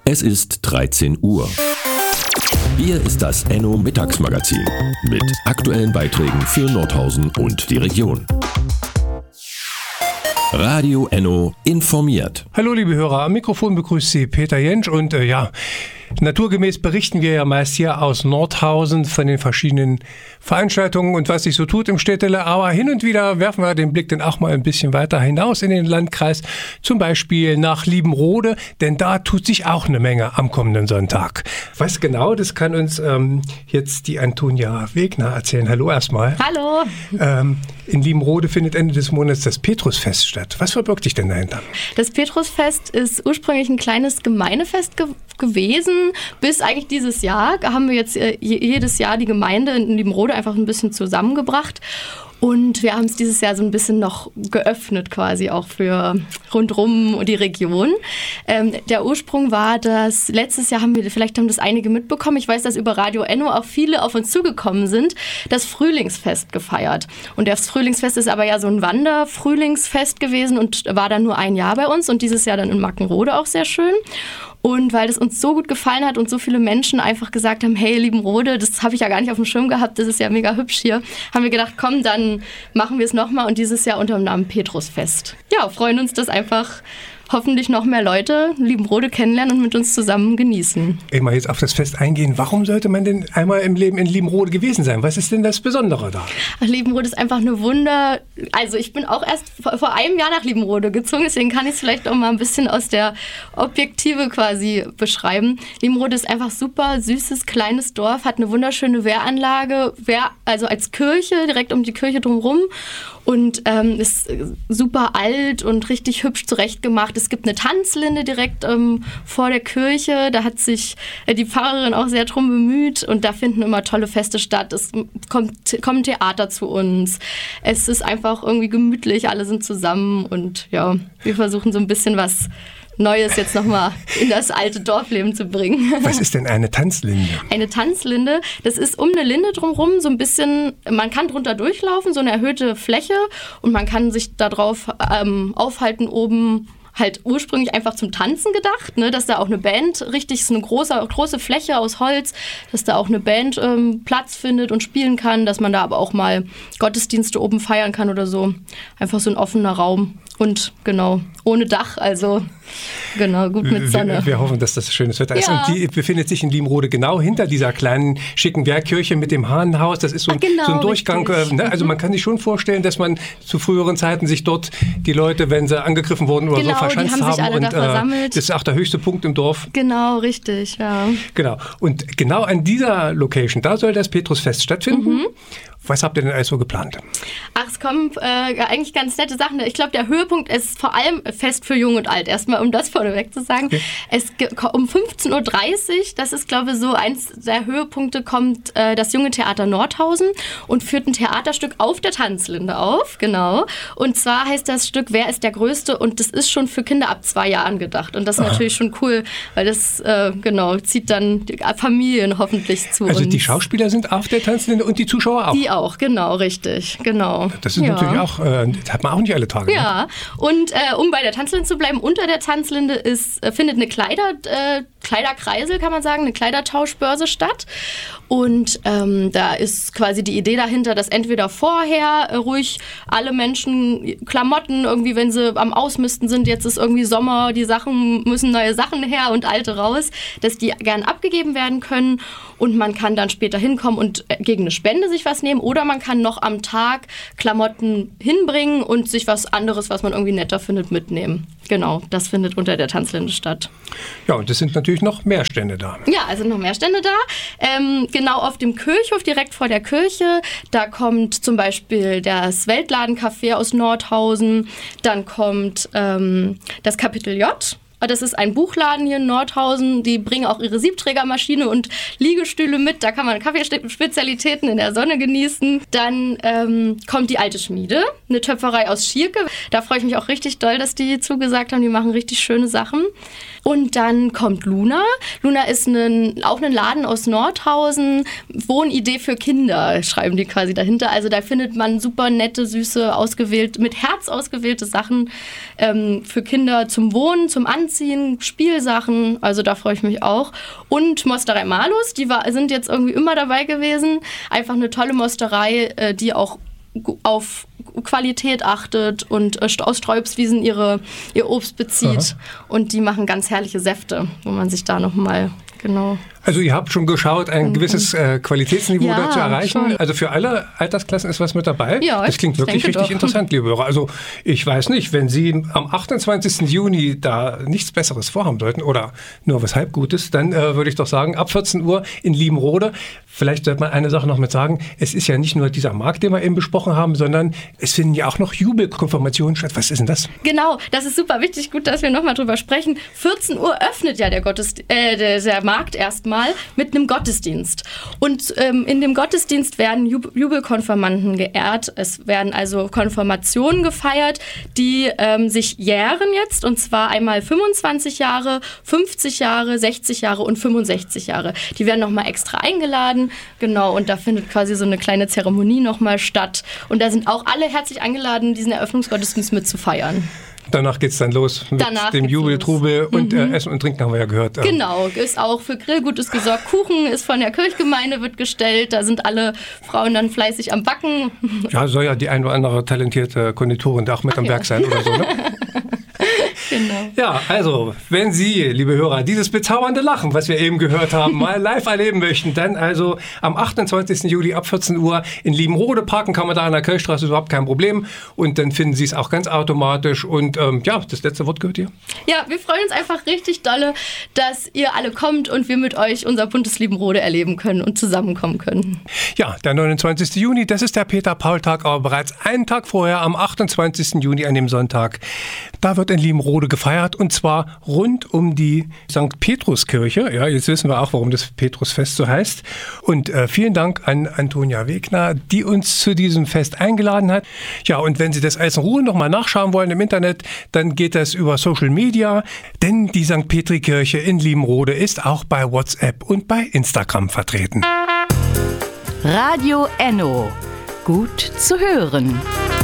Es ist 13 Uhr. Hier ist das Enno Mittagsmagazin mit aktuellen Beiträgen für Nordhausen und die Region. Radio Enno informiert. Hallo liebe Hörer, am Mikrofon begrüßt Sie Peter Jentsch und naturgemäß berichten wir ja meist hier aus Nordhausen von den verschiedenen Veranstaltungen und was sich so tut im Städtele, aber hin und wieder werfen wir den Blick dann auch mal ein bisschen weiter hinaus in den Landkreis, zum Beispiel nach Liebenrode, denn da tut sich auch eine Menge am kommenden Sonntag. Was genau, das kann uns jetzt die Antonia Wegner erzählen. Hallo erstmal. Hallo. In Liebenrode findet Ende des Monats das Petrusfest statt. Was verbirgt sich denn dahinter? Das Petrusfest ist ursprünglich ein kleines Gemeindefest gewesen. Bis eigentlich dieses Jahr haben wir jetzt jedes Jahr die Gemeinde in Liebenrode einfach ein bisschen zusammengebracht. Und wir haben es dieses Jahr so ein bisschen noch geöffnet quasi auch für rundrum die Region. Der Ursprung war, dass letztes Jahr vielleicht haben das einige mitbekommen, ich weiß, dass über Radio Enno auch viele auf uns zugekommen sind, das Frühlingsfest gefeiert. Und das Frühlingsfest ist aber ja so ein Wanderfrühlingsfest gewesen und war dann nur ein Jahr bei uns und dieses Jahr dann in Mackenrode auch sehr schön. Und weil das uns so gut gefallen hat und so viele Menschen einfach gesagt haben, hey, Liebenrode, das habe ich ja gar nicht auf dem Schirm gehabt, das ist ja mega hübsch hier, haben wir gedacht, komm, dann machen wir es nochmal und dieses Jahr unter dem Namen Petrusfest. Ja, freuen uns, dass einfach hoffentlich noch mehr Leute Liebenrode kennenlernen und mit uns zusammen genießen. Mal jetzt auf das Fest eingehen. Warum sollte man denn einmal im Leben in Liebenrode gewesen sein? Was ist denn das Besondere da? Liebenrode ist einfach eine Wunder... Also ich bin auch erst vor einem Jahr nach Liebenrode gezogen, deswegen kann ich es vielleicht auch mal ein bisschen aus der Objektive quasi beschreiben. Liebenrode ist einfach super süßes, kleines Dorf, hat eine wunderschöne Wehranlage, also als Kirche, direkt um die Kirche drumherum. Und ist super alt und richtig hübsch zurechtgemacht. Es gibt eine Tanzlinde direkt vor der Kirche. Da hat sich die Pfarrerin auch sehr drum bemüht. Und da finden immer tolle Feste statt. Es kommt Theater zu uns. Es ist einfach irgendwie gemütlich. Alle sind zusammen. Und ja, wir versuchen so ein bisschen was Neues jetzt nochmal in das alte Dorfleben zu bringen. Was ist denn eine Tanzlinde? Eine Tanzlinde, das ist um eine Linde drumherum so ein bisschen, man kann drunter durchlaufen, so eine erhöhte Fläche und man kann sich da drauf aufhalten oben. Halt ursprünglich einfach zum Tanzen gedacht, ne, dass da auch eine Band, richtig so eine große Fläche aus Holz, dass da auch eine Band Platz findet und spielen kann, dass man da aber auch mal Gottesdienste oben feiern kann oder so. Einfach so ein offener Raum und genau, ohne Dach, also genau, gut mit Sonne. Wir hoffen, dass das schönes Wetter ist. Ja. Und die befindet sich in Liebenrode genau hinter dieser kleinen, schicken Wehrkirche mit dem Hahnenhaus. Das ist so ein Durchgang. Ne? Also man kann sich schon vorstellen, dass man zu früheren Zeiten sich dort die Leute, wenn sie angegriffen wurden oder so, verschanzt die haben. Sich alle und da versammelt. Das ist auch der höchste Punkt im Dorf. Genau, richtig, ja. Genau. Und genau an dieser Location, da soll das Petrusfest stattfinden. Was habt ihr denn alles so geplant? Ach, es kommen eigentlich ganz nette Sachen. Ich glaube, der Höhepunkt ist vor allem Fest für Jung und Alt. Erstmal, um das vorneweg zu sagen. Okay. Um 15.30 Uhr, das ist, glaube ich, so eins der Höhepunkte, kommt das Junge Theater Nordhausen und führt ein Theaterstück auf der Tanzlinde auf. Genau. Und zwar heißt das Stück Wer ist der Größte? Und das ist schon für Kinder ab 2 Jahren gedacht. Und das ist natürlich schon cool, weil das zieht dann die Familien hoffentlich zu uns. Also die Schauspieler sind auf der Tanzlinde und die Zuschauer auch? Die auch, genau, richtig, genau. Das ist natürlich auch, das hat man auch nicht alle Tage. Ja, ne? Und um bei der Tanzlinde zu bleiben, unter der Tanzlinde findet eine Kleiderkreisel, kann man sagen, eine Kleidertauschbörse statt. Und da ist quasi die Idee dahinter, dass entweder vorher ruhig alle Menschen Klamotten irgendwie, wenn sie am Ausmisten sind, jetzt ist irgendwie Sommer, die Sachen müssen neue Sachen her und alte raus, dass die gern abgegeben werden können und man kann dann später hinkommen und gegen eine Spende sich was nehmen oder man kann noch am Tag Klamotten hinbringen und sich was anderes, was man irgendwie netter findet, mitnehmen. Genau, das findet unter der Tanzlinde statt. Ja, und es sind natürlich noch mehr Stände da. Ja, es sind noch mehr Stände da. Genau auf dem Kirchhof, direkt vor der Kirche, da kommt zum Beispiel das Weltladencafé aus Nordhausen, dann kommt das Kapitel J. Das ist ein Buchladen hier in Nordhausen. Die bringen auch ihre Siebträgermaschine und Liegestühle mit. Da kann man Kaffeespezialitäten in der Sonne genießen. Dann kommt die Alte Schmiede, eine Töpferei aus Schierke. Da freue ich mich auch richtig doll, dass die zugesagt haben. Die machen richtig schöne Sachen. Und dann kommt Luna. Luna ist auch ein Laden aus Nordhausen. Wohnidee für Kinder, schreiben die quasi dahinter. Also da findet man super nette, süße, mit Herz ausgewählte Sachen für Kinder zum Wohnen, zum Anziehen, Spielsachen. Also da freue ich mich auch. Und Mosterei Malus, die sind jetzt irgendwie immer dabei gewesen. Einfach eine tolle Mosterei, die auch auf Qualität achtet und aus Sträubswiesen ihr Obst bezieht. Aha. Und die machen ganz herrliche Säfte, wo man sich da nochmal genau... Also ihr habt schon geschaut, ein gewisses Qualitätsniveau da zu erreichen. Schon. Also für alle Altersklassen ist was mit dabei. Ja, das klingt wirklich richtig interessant, liebe Hörer. Also ich weiß nicht, wenn Sie am 28. Juni da nichts Besseres vorhaben sollten oder nur was Halbgutes, dann würde ich doch sagen, ab 14 Uhr in Liebenrode. Vielleicht sollte man eine Sache noch mit sagen. Es ist ja nicht nur dieser Markt, den wir eben besprochen haben, sondern es finden ja auch noch Jubelkonfirmationen statt. Was ist denn das? Genau, das ist super wichtig. Gut, dass wir nochmal drüber sprechen. 14 Uhr öffnet ja der Markt erstmal mit einem Gottesdienst. Und in dem Gottesdienst werden Jubelkonfirmanden geehrt. Es werden also Konfirmationen gefeiert, die sich jähren jetzt. Und zwar einmal 25 Jahre, 50 Jahre, 60 Jahre und 65 Jahre. Die werden nochmal extra eingeladen. Genau, und da findet quasi so eine kleine Zeremonie nochmal statt. Und da sind auch alle herzlich eingeladen, diesen Eröffnungsgottesdienst mitzufeiern. Danach geht es dann los mit dem Jubeltrubel und Essen und Trinken haben wir ja gehört. Genau, ist auch für Grillgut ist gesorgt. Kuchen ist von der Kirchgemeinde, wird gestellt. Da sind alle Frauen dann fleißig am Backen. Ja, soll ja die ein oder andere talentierte Konditorin da auch mit am Werk sein oder so, ne? Genau. Ja, also, wenn Sie, liebe Hörer, dieses bezaubernde Lachen, was wir eben gehört haben, mal live erleben möchten, dann also am 28. Juli ab 14 Uhr in Liebenrode parken kann man da an der Kirchstraße, überhaupt kein Problem. Und dann finden Sie es auch ganz automatisch. Und das letzte Wort gehört ihr. Ja, wir freuen uns einfach richtig dolle, dass ihr alle kommt und wir mit euch unser buntes Liebenrode erleben können und zusammenkommen können. Ja, der 29. Juni, das ist der Peter-Paul-Tag, aber bereits einen Tag vorher, am 28. Juni, an dem Sonntag, da wird in Liebenrode gefeiert und zwar rund um die St. Petruskirche. Ja, jetzt wissen wir auch, warum das Petrusfest so heißt. Und vielen Dank an Antonia Wegner, die uns zu diesem Fest eingeladen hat. Ja, und wenn Sie das alles in Ruhe nochmal nachschauen wollen im Internet, dann geht das über Social Media, denn die St. Petri-Kirche in Liebenrode ist auch bei WhatsApp und bei Instagram vertreten. Radio Enno. Gut zu hören.